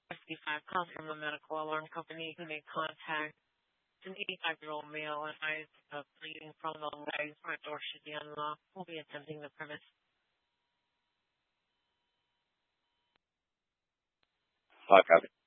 65 calls from a medical alarm company who made contact. An 85-year-old male advised of bleeding from the legs. Front door should be unlocked. We'll be attempting the premise. Hi, copy.